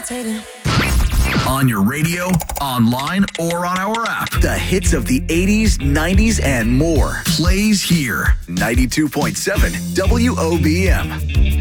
levitating. On your radio, online, or on our app. The hits of the 80s, 90s, and more. Plays here. 92.7 WOBM.